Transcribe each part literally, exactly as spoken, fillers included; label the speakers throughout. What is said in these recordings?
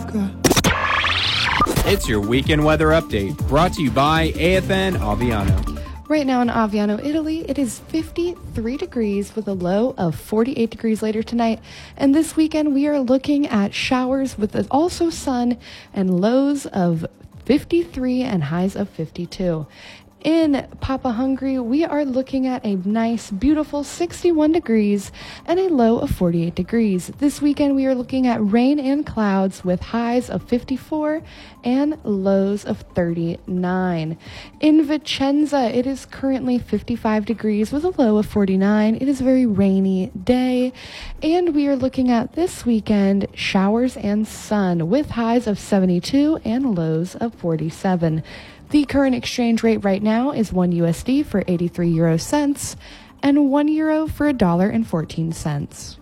Speaker 1: got.
Speaker 2: It's your weekend weather update, brought to you by A F N Aviano.
Speaker 3: Right now in Aviano, Italy, it is fifty-three degrees with a low of forty-eight degrees later tonight. And this weekend, we are looking at showers with also sun and lows of fifty-three and highs of fifty-two. In Papa Hungary, we are looking at a nice, beautiful sixty-one degrees and a low of forty-eight degrees. This weekend, we are looking at rain and clouds with highs of fifty-four and lows of thirty-nine. In Vicenza, it is currently fifty-five degrees with a low of forty-nine. It is a very rainy day, and we are looking at this weekend showers and sun with highs of seventy-two and lows of forty-seven. The current exchange rate right now is one U S D for eighty-three euro cents and one euro for a dollar and fourteen cents.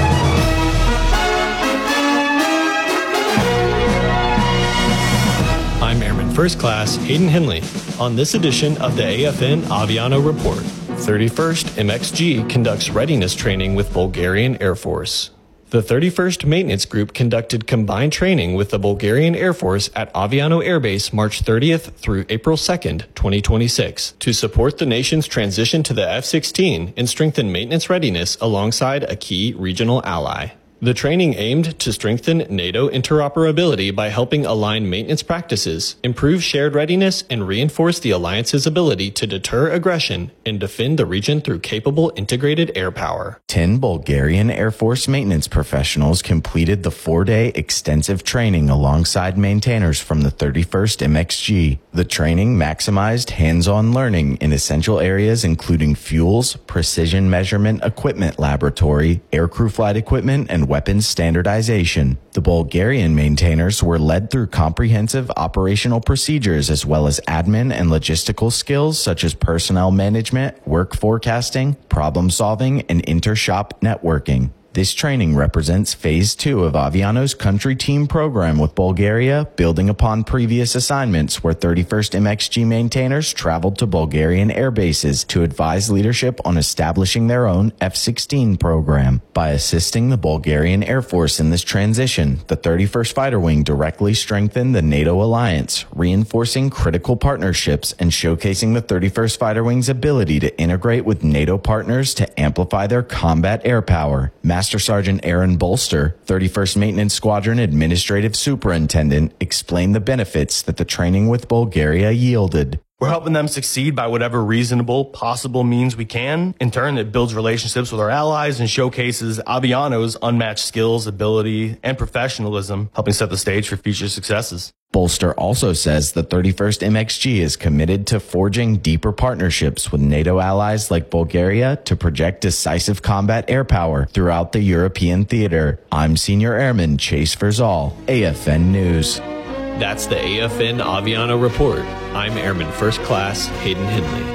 Speaker 4: I'm Airman First Class Hayden Henley. On this edition of the A F N Aviano Report, thirty-first M X G conducts readiness training with Bulgarian Air Force. The thirty-first Maintenance Group conducted combined training with the Bulgarian Air Force at Aviano Air Base March thirtieth through April second, twenty twenty-six, to support the nation's transition to the F sixteen and strengthen maintenance readiness alongside a key regional ally. The training aimed to strengthen NATO interoperability by helping align maintenance practices, improve shared readiness, and reinforce the alliance's ability to deter aggression and defend the region through capable integrated air power.
Speaker 5: Ten Bulgarian Air Force maintenance professionals completed the four-day extensive training alongside maintainers from the thirty-first M X G. The training maximized hands-on learning in essential areas including fuels, precision measurement equipment laboratory, aircrew flight equipment, and weapons standardization. The Bulgarian maintainers were led through comprehensive operational procedures as well as admin and logistical skills such as personnel management, work forecasting, problem solving, and inter-shop networking. This training represents Phase two of Aviano's country team program with Bulgaria, building upon previous assignments where thirty-first M X G maintainers traveled to Bulgarian air bases to advise leadership on establishing their own F sixteen program. By assisting the Bulgarian Air Force in this transition, the thirty-first Fighter Wing directly strengthened the NATO alliance, reinforcing critical partnerships and showcasing the thirty-first Fighter Wing's ability to integrate with NATO partners to amplify their combat air power. Master Sergeant Aaron Bolster, thirty-first Maintenance Squadron Administrative Superintendent, explained the benefits that the training with Bulgaria yielded.
Speaker 6: We're helping them succeed by whatever reasonable, possible means we can. In turn, it builds relationships with our allies and showcases Aviano's unmatched skills, ability, and professionalism, helping set the stage for future successes.
Speaker 5: Bolster also says the thirty-first M X G is committed to forging deeper partnerships with NATO allies like Bulgaria to project decisive combat air power throughout the European theater. I'm Senior Airman Chase Verzal, A F N News.
Speaker 4: That's the A F N Aviano Report. I'm Airman First Class Hayden Henley.